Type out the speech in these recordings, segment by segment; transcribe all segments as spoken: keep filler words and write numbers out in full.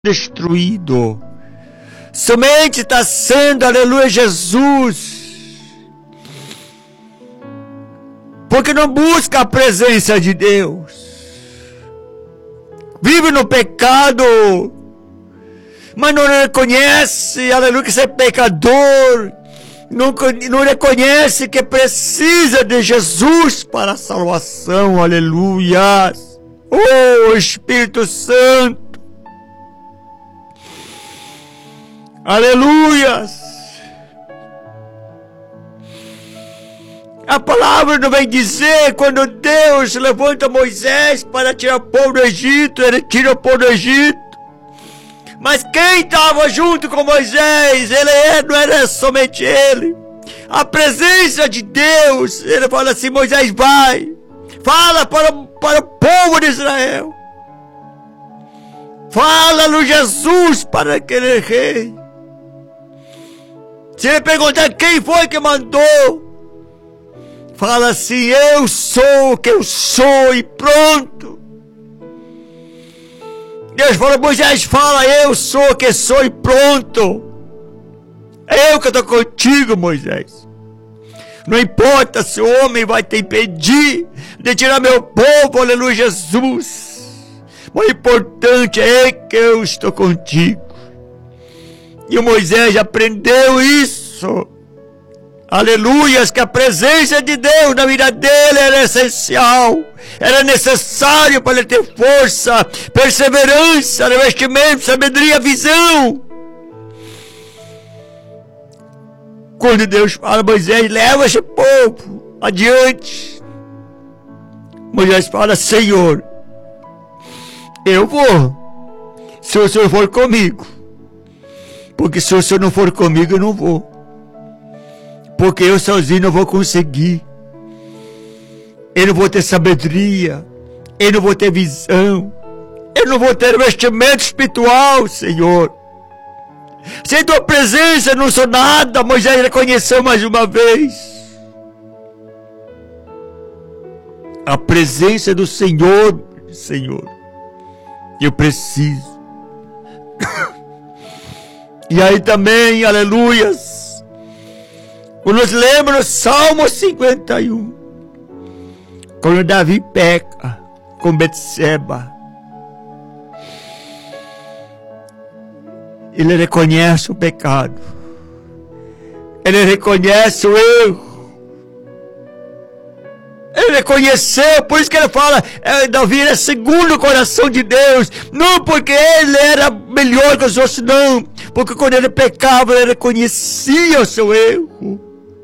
destruído. Somente está sendo, aleluia, Jesus, porque não busca a presença de Deus, vive no pecado, mas não reconhece, aleluia, que você é pecador, não, não reconhece que precisa de Jesus para a salvação, aleluia. Oh, Espírito Santo, aleluias. A palavra não vem dizer, quando Deus levanta Moisés para tirar o povo do Egito, ele tira o povo do Egito. Mas quem estava junto com Moisés, ele não era somente ele. A presença de Deus, ele fala assim: Moisés, vai, fala para, para o povo de Israel. Fala no Jesus para aquele rei. Se ele perguntar quem foi que mandou, fala assim: eu sou o que eu sou, e pronto. Deus fala: Moisés, fala, eu sou o que sou, e pronto. Eu que estou contigo, Moisés. Não importa se o homem vai te impedir de tirar meu povo, aleluia, Jesus. O importante é que eu estou contigo. E o Moisés aprendeu isso. Aleluias, que a presença de Deus na vida dele era essencial. Era necessário para ele ter força, perseverança, revestimento, sabedoria, visão. Quando Deus fala: Moisés, leva esse povo adiante, Moisés fala: Senhor, eu vou, se o Senhor for comigo. Porque se o Senhor não for comigo, eu não vou. Porque eu sozinho não vou conseguir. Eu não vou ter sabedoria. Eu não vou ter visão. Eu não vou ter vestimento espiritual, Senhor. Sem tua presença eu não sou nada. Moisés reconheceu mais uma vez a presença do Senhor. Senhor, eu preciso. E aí também, aleluias, nos lembra o Salmo cinquenta e um, quando Davi peca com Betseba, ele reconhece o pecado, ele reconhece o erro, ele reconheceu, por isso que ele fala, é, Davi era segundo o coração de Deus, não porque ele era melhor que os outros, não, porque quando ele pecava, ele reconhecia o seu erro.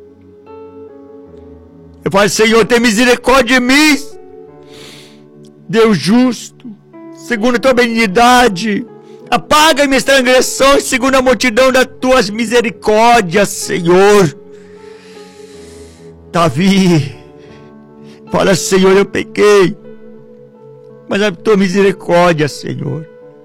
Eu falo: Senhor, tem misericórdia de mim, Deus justo, segundo a tua benignidade, apaga minhas transgressões, segundo a multidão das tuas misericórdias, Senhor. Davi fala: Senhor, eu pequei, mas a tua misericórdia, Senhor.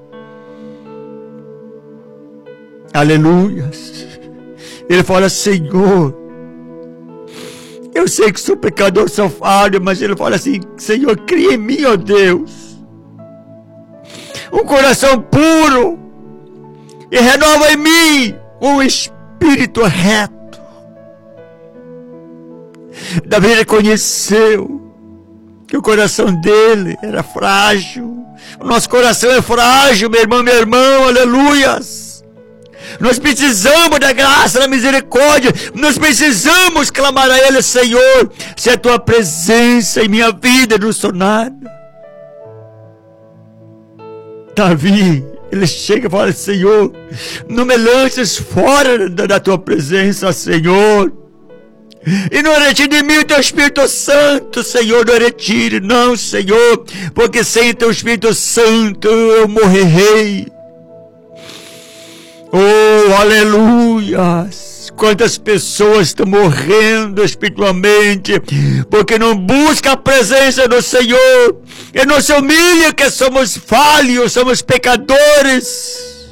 Aleluias. Ele fala: Senhor, eu sei que sou pecador, sou falho, mas ele fala assim: Senhor, cria em mim, ó Deus, um coração puro, e renova em mim um espírito reto. Davi reconheceu que o coração dele era frágil. O nosso coração é frágil, meu irmão, meu irmão, aleluias. Nós precisamos da graça, da misericórdia. Nós precisamos clamar a Ele: Senhor, se a tua presença em minha vida, eu não sou nada. Davi, ele chega e fala: Senhor, não me lances fora da, da tua presença, Senhor. E não retire de mim o teu Espírito Santo, Senhor, não retire, não, Senhor, porque sem teu Espírito Santo eu morrerei. Oh, aleluias! Quantas pessoas estão morrendo espiritualmente porque não buscam a presença do Senhor e não se humilham, que somos falhos, somos pecadores.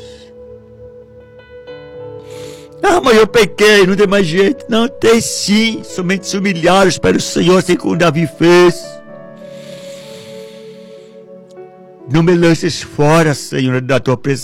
Ah, mas eu pequei, não tem mais jeito. Não, tem sim, somente se humilhar para o Senhor, assim como Davi fez. Não me lances fora, Senhor, da tua presença.